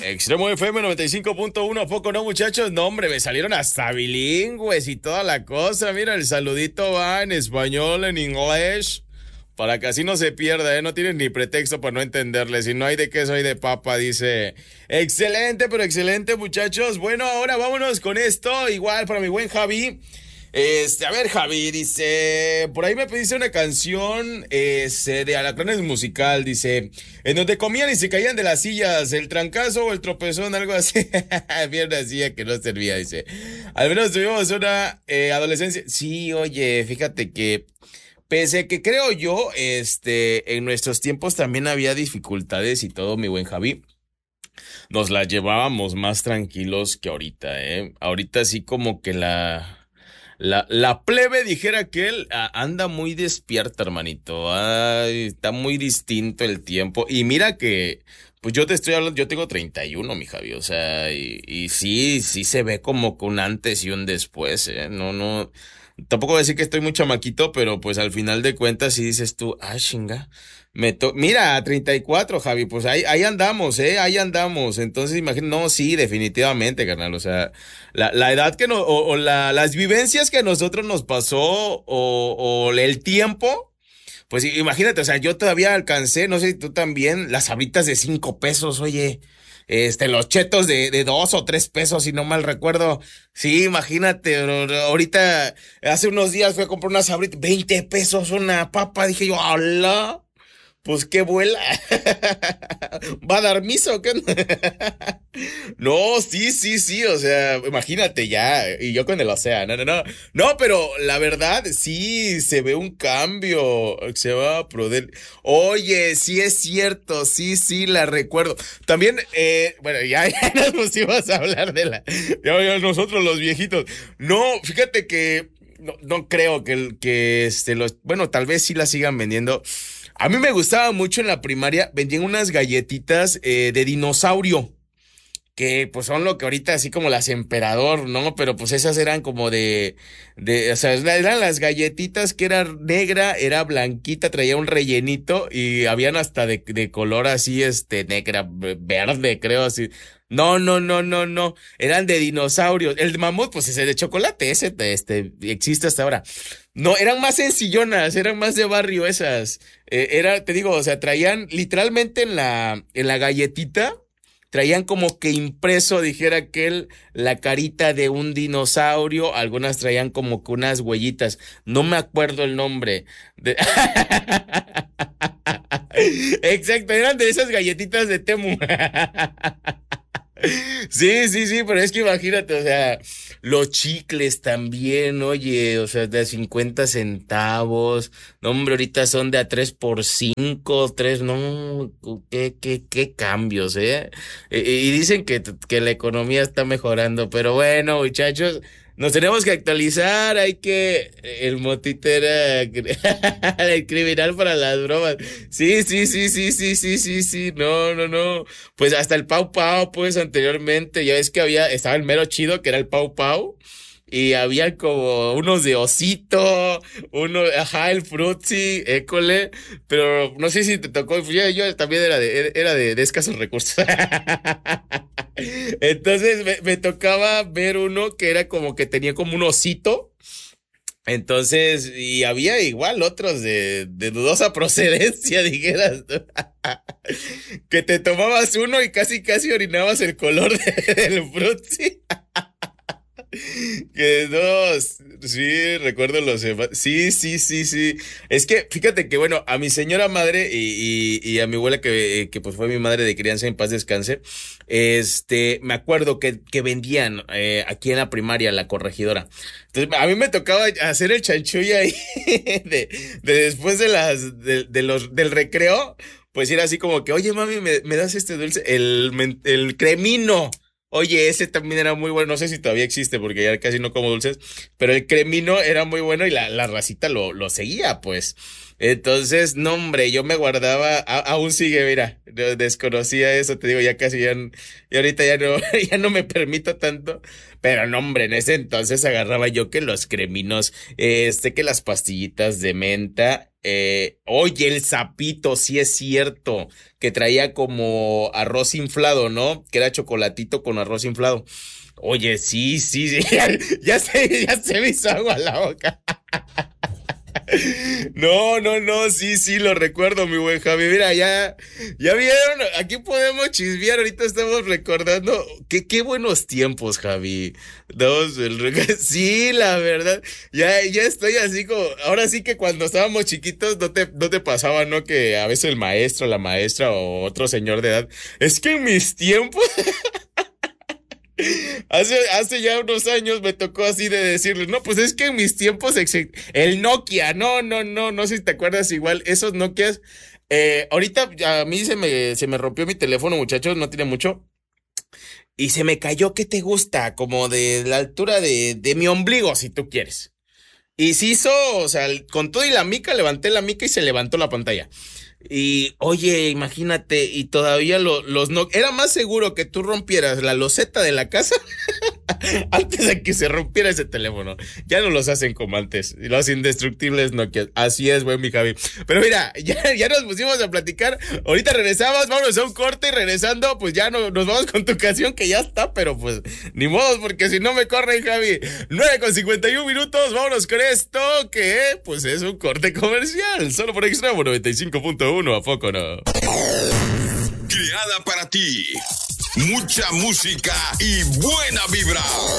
Extremo FM 95.1, ¿a poco no, muchachos? No, hombre, me salieron hasta bilingües y toda la cosa. Mira, el saludito va en español, en inglés, para que así no se pierda, ¿eh? No tienes ni pretexto para no entenderle. Si no hay de queso, hay de papa, dice. Excelente, pero excelente, muchachos. Bueno, ahora vámonos con esto. Igual para mi buen Javi. A ver, Javi, dice, por ahí me pediste una canción, de Alacranes Musical, dice, en donde comían y se caían de las sillas, el trancazo o el tropezón, algo así. Bien, una silla que no servía, dice. Al menos tuvimos una adolescencia. Sí, oye, fíjate que, pese a que creo yo, en nuestros tiempos también había dificultades y todo, mi buen Javi. Nos la llevábamos más tranquilos que ahorita, ¿eh? Ahorita sí como que la plebe, dijera que él, anda muy despierta, hermanito. Ay, está muy distinto el tiempo. Y mira que, pues yo te estoy hablando, yo tengo 31, mi Javi, o sea, y sí, sí se ve como que un antes y un después, ¿eh? No, no, tampoco voy a decir que estoy muy chamaquito, pero pues al final de cuentas si dices tú, chinga. Mira, 34, Javi, pues ahí andamos, ahí andamos. Entonces, imagino, no, sí, definitivamente, carnal. O sea, la edad que no, las vivencias que a nosotros nos pasó, o el tiempo, pues imagínate, o sea, yo todavía alcancé, no sé si tú también, las sabritas de 5 pesos, oye. Los chetos de 2 o 3 pesos, si no mal recuerdo. Sí, imagínate, ahorita, hace unos días fui a comprar una sabrita, 20 pesos una papa, dije yo, ¡hala! Pues qué vuela. ¿Va a dar misa o qué? No, sí, sí, sí, o sea, imagínate ya, y yo con el océano, no, no, no, no, pero la verdad, sí, se ve un cambio, se va a poder, oye, sí es cierto, sí, sí, la recuerdo, también, bueno, ya nos pusimos a hablar de ya nosotros los viejitos, no, fíjate que, no creo bueno, tal vez sí la sigan vendiendo. A mí me gustaba mucho en la primaria, vendían unas galletitas de dinosaurio, que pues son lo que ahorita así como las emperador, ¿no? Pero pues esas eran como o sea, eran las galletitas que era negra, era blanquita, traía un rellenito y habían hasta de color así, negra, verde, creo así. No, no, no, no, no. Eran de dinosaurios. El mamut, pues ese de chocolate, ese, existe hasta ahora. No, eran más sencillonas, eran más de barrio esas. Te digo, o sea, traían literalmente en la galletita, traían como que impreso, dijera aquel, la carita de un dinosaurio. Algunas traían como que unas huellitas. No me acuerdo el nombre. Exacto, eran de esas galletitas de Temu. Sí, sí, sí, pero es que imagínate, o sea, los chicles también, oye, o sea, de 50 centavos, no, hombre, ahorita son de a 3 por 5 3, no, qué cambios, ¿eh? Y dicen que la economía está mejorando, pero bueno, muchachos, nos tenemos que actualizar, el motito era el criminal para las bromas. Sí, sí, sí, sí, sí, sí, sí, sí, no, no, no. Pues hasta el Pau Pau, pues anteriormente, ya ves que estaba el mero chido, que era el Pau Pau, y había como unos de osito, el Frutzi, école, pero no sé si te tocó, yo también era de escasos recursos. Entonces me tocaba ver uno que era como que tenía como un osito. Entonces, y había igual otros de dudosa procedencia, dijeras tú. Que te tomabas uno y casi casi orinabas el color del frutzi. Que no, sí, recuerdo sí, sí, sí, sí. Es que, fíjate que, bueno, a mi señora madre y a mi abuela que pues fue mi madre de crianza, en paz descanse, me acuerdo que vendían aquí en la primaria, la corregidora. Entonces, a mí me tocaba hacer el chanchullo ahí de después del recreo, pues era así como que, oye, mami, ¿me das este dulce? El cremino. Oye, ese también era muy bueno, no sé si todavía existe porque ya casi no como dulces, pero el cremino era muy bueno y la racita lo seguía, pues. Entonces, no, hombre, yo me guardaba, aún sigue, mira, desconocía eso, te digo, ya casi y ahorita ya no, ya no me permito tanto, pero no, hombre, en ese entonces agarraba yo que los creminos, que las pastillitas de menta, Oye, el sapito, sí es cierto, que traía como arroz inflado, ¿no? Que era chocolatito con arroz inflado. Oye, sí, sí, sí, ya se me hizo agua a la boca. No, no, no, sí, sí, lo recuerdo, mi buen Javi. Mira, ya vieron, aquí podemos chismear, ahorita estamos recordando, qué buenos tiempos, Javi. Sí, la verdad, ya estoy así como, ahora sí que cuando estábamos chiquitos no te pasaba, ¿no? Que a veces el maestro, la maestra o otro señor de edad, es que en mis tiempos, hace ya unos años me tocó así de decirle, no, pues es que en mis tiempos el Nokia, no sé si te acuerdas igual, esos Nokias, ahorita a mí se me rompió mi teléfono, muchachos, no tiene mucho, y se me cayó, ¿qué te gusta? Como de la altura de mi ombligo, si tú quieres. Y se hizo, o sea, con todo y la mica, levanté la mica y se levantó la pantalla. Y oye, imagínate, y todavía los no, era más seguro que tú rompieras la loseta de la casa antes de que se rompiera ese teléfono. Ya no los hacen como antes. Los indestructibles Nokia. Así es, güey, mi Javi. Pero mira, ya nos pusimos a platicar. Ahorita regresamos, vámonos a un corte y regresando, pues ya nos vamos con tu canción que ya está, pero pues ni modos, porque si no me corren, Javi. 9:51, vámonos con esto, que pues es un corte comercial. Solo por Extremo 95.1, ¿a poco no? Creada para ti. Mucha música y buena vibra.